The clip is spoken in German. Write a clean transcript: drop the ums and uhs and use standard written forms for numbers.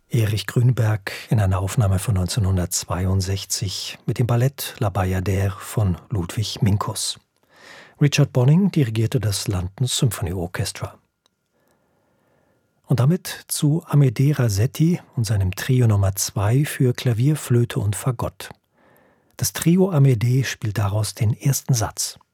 Erich Grünberg in einer Aufnahme von 1962 mit dem Ballett La Bayadère von Ludwig Minkus. Richard Bonning dirigierte das London Symphony Orchestra. Und damit zu Amédée Rasetti und seinem Trio Nummer 2 für Klavier, Flöte und Fagott. Das Trio Amédée spielt daraus den ersten Satz.